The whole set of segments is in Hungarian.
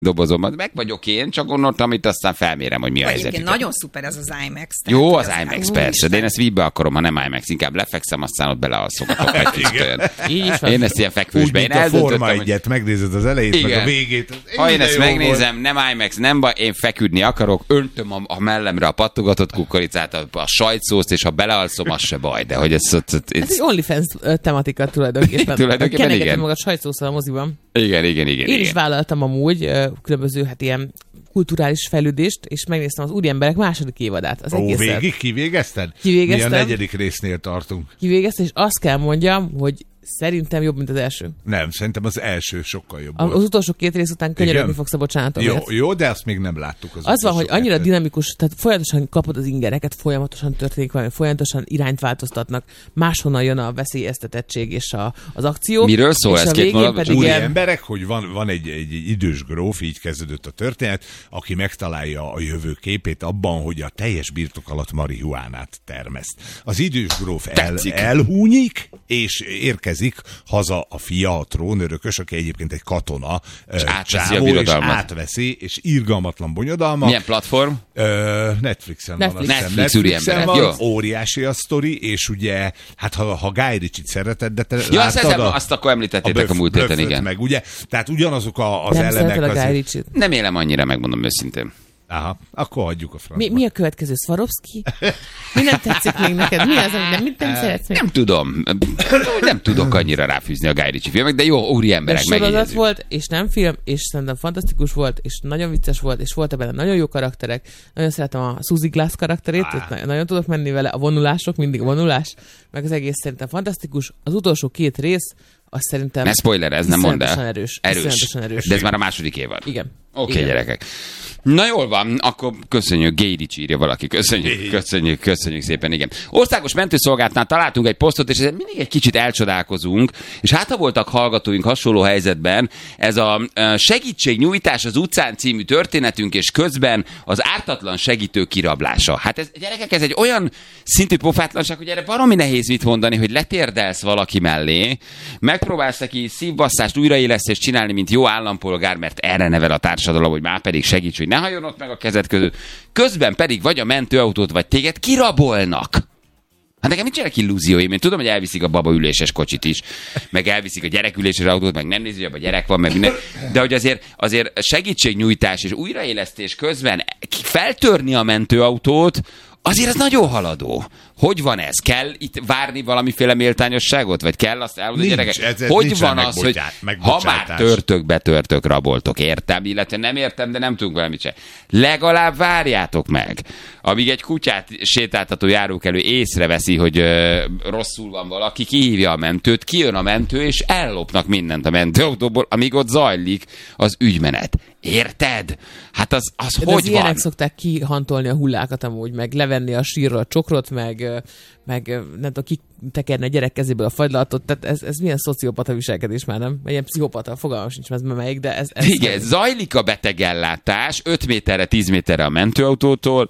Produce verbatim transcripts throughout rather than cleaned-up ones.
dobozomat. Meg vagyok én, csak gondoltam, itt aztán felmérem, hogy mi a helyzet. Egyébként nagyon szuper ez az IMAX. Jó, az IMAX persze, de én ezt vízbe akarom, ha nem IMAX, inkább lefekszem, aztán ott belealszogatok egy kicsit. Én ezt ilyen fekvősbe. Úgy, én mint a Forma hogy... egyet, megnézed az elejét, igen. meg a végét. Ha én ezt megnézem, volt. Nem IMAX, nem baj, én feküdni akarok, öntöm a, a mellemre a pattogatott kukoricát, a, a sajtszószt, és ha belealszom, az se baj, de hogy ez... ez, ez... ez egy OnlyFans tematika tulajdonképpen. tulajdonképpen igen. magad sajtszószal a moziban. Igen, igen, igen. Én igen. is vállaltam amúgy különböző, hát ilyen kulturális fejlődést, és megnéztem az Úriemberek második évadát. Az Ó, egészet. végig kivégezted? Kivégeztem. Mi a negyedik résznél tartunk. Kivégeztem, és azt kell mondjam, hogy szerintem jobb, mint az első. Nem, szerintem az első sokkal jobb Az, volt. az utolsó két rész után könyörögni fogsz a bocsánatot. Jó, jó, de azt még nem láttuk. Az, az van, hogy annyira kettőt. dinamikus, tehát folyamatosan kapod az ingereket, folyamatosan történik valami, folyamatosan irányt változtatnak, máshonnan jön a veszélyeztetettség és a, az akció. Miről szól ez? Két Úri ilyen... emberek, hogy van, van egy, egy, egy idős gróf, így kezdődött a történet, aki megtalálja a jövő képét abban, hogy a teljes birtok alatt marihuánát termeszt. Az idős gróf el, elhúnyik, és érkezik haza a fia, a trónörökös, aki egyébként egy katona, és átveszi csávó, a birodalmat. És átveszi, és irgalmatlan bonyodalma. Milyen platform? Ö, Netflixen Netflix. van. Netflix, Netflixen van, jó. Óriási a sztori, és ugye, hát ha, ha Guy Ritchie-t szereted, de te ja, láttad azt, a, azt akkor említettétek a, a múlt héten, igen. Meg, ugye? Tehát ugyanazok a, az nem elemek. Nem a Guy Ritchie-t. Nem élem annyira, megmondom őszintén. Aha, akkor hagyjuk a francba. Mi, mi a következő? Swarovski? Mi nem tetszik még neked? Mi az, amit nem, mit nem szeretsz még? Nem tudom. Nem tudok annyira ráfűzni a Guy Ritchie filmek, de jó, úri emberek, sorozat megjegyezzük. volt, és nem film, és szerintem fantasztikus volt, és nagyon vicces volt, és volt benne nagyon jó karakterek. Nagyon szeretem a Suzy Glass karakterét, ah. nagyon tudok menni vele. A vonulások, mindig a vonulás, meg az egész szerintem fantasztikus. Az utolsó két rész, azt szerintem... Ne spoiler, ez nem mondd el. Erős. Erős. erős. De ez már a második évad. Igen. Oké, okay, gyerekek. Na jól van, akkor köszönjük, Guy Ritchie írja valaki. Köszönjük, köszönjük, köszönjük szépen, igen. Országos mentőszolgálatnál találtunk egy posztot, és ezzel mindig egy kicsit elcsodálkozunk, és hát ha voltak hallgatóink hasonló helyzetben, ez a segítségnyújtás az utcán című történetünk, és közben az ártatlan segítő kirablása. Hát ez, gyerekek, ez egy olyan szintű pofátlanság, hogy erre valami nehéz mit mondani, hogy letérdelsz valaki mellé, megpróbálsz neki szívbasszást, újraélesztést csinálni, mint jó állampolgár, mert erre nevel a társadalom, hogy már pedig segíts, hogy ne hajjon ott meg a kezed között. Közben pedig vagy a mentőautót, vagy téged kirabolnak. Hát nekem nincsenek illúzióim. Én tudom, hogy elviszik a babaüléses kocsit is, meg elviszik a gyereküléses autót, meg nem nézi, hogy a gyerek van, meg minden. De hogy azért, azért segítségnyújtás és újraélesztés közben feltörni a mentőautót, azért ez nagyon haladó. Hogy van ez? Kell itt várni valamiféle méltányosságot? Vagy kell azt elmondani, gyerekek? Ez, ez hogy van az, hogy ha már törtök, betörtök, raboltok, értem, illetve nem értem, de nem tudunk valamit se. Legalább várjátok meg, amíg egy kutyát sétáltató járókelő észreveszi, hogy ö, rosszul van valaki, kihívja a mentőt, kijön a mentő, és ellopnak mindent a mentőautóból, amíg ott zajlik az ügymenet. Érted? Hát az, az hogy az van? Ilyenek szokták kihantolni a hullákat amúgy, meg levenni a sírról a csokrot, meg, meg nem tudom, kitekerni a gyerek kezéből a fagylaltot, tehát ez, ez milyen szociopata viselkedés már, nem? Ilyen pszichopata, fogalmam sincs, ez melyik, de ez... ez igen, ez zajlik a betegellátás öt méterre, tíz méterre a mentőautótól,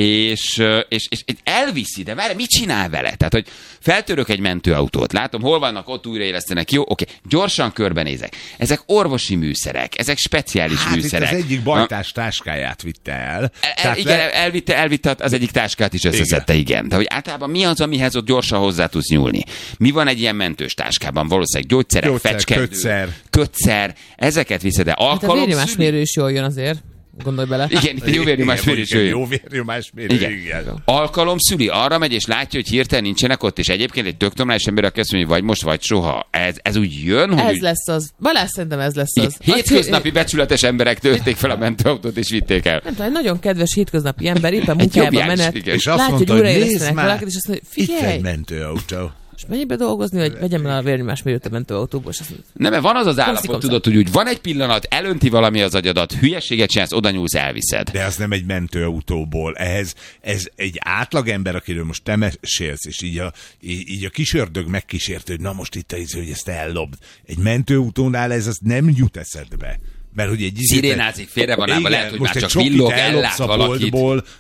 és, és, és elviszi, de várj, mit csinál vele? Tehát, hogy feltörök egy mentőautót, látom, hol vannak, ott újraélesztenek, jó, oké, gyorsan körbenézek. Ezek orvosi műszerek, ezek speciális hát műszerek. Az egyik bajtás táskáját vitte el. el igen, le... elvitte, elvitte az egyik táskát is összeszedte, igen. igen. De hogy általában mi az, amihez ott gyorsan hozzá tudsz nyúlni? Mi van egy ilyen mentős táskában? Valószínűleg gyógyszerek, Gyógyszer, fecskendő, kötszer. kötszer, ezeket viszed el. Hát a vérnyomásmérő is jól jön azért. Gondolj bele. Igen, itt jó vérnyomásmérő is jön. Jó vérnyomásmérő, igen. igen. Alkalom szüli, arra megy és látja, hogy hirtelen nincsenek ott, és egyébként egy tök normális ember, aki azt mondja, hogy vagy most, vagy soha. Ez, ez úgy jön, hogy... Ez úgy... lesz az. Balázs, szerintem ez lesz az. Hétköznapi becsületes emberek törték fel a mentőautót, és vitték el. Nem tudom, egy nagyon kedves hétköznapi ember, éppen munkájában menet, és azt látja, mondta, hogy hogy nézd már, valakit, és azt mondja, figyelj, itt egy mentőautó. És menj be dolgozni, hogy vegyem el a vérnyomásmérőt a mentőautóból. És azt mondja, nem, mert van az az állapot, tudod, hogy úgy van egy pillanat, elönti valami az agyadat, hülyeséget csinálsz, oda nyúlsz, elviszed. De az nem egy mentőautóból. Ehhez, ez egy átlagember, akiről most te mesélsz, és így a, így a kisördög megkísérte, hogy na most itt az, hogy ezt ellopd. Egy mentőautónál ez az nem jut eszedbe. Mert hogy egy... Szirénázik félre van állva, lehet, hogy már csak villog, ellát valakit.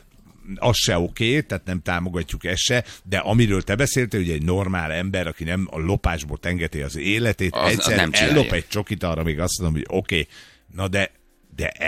Az se oké, okay, tehát nem támogatjuk ezt se, de amiről te beszéltél, hogy egy normál ember, aki nem a lopásból tengeti az életét, az, egyszer az ellop egy csokit, arra még azt mondom, hogy oké, okay, na de, de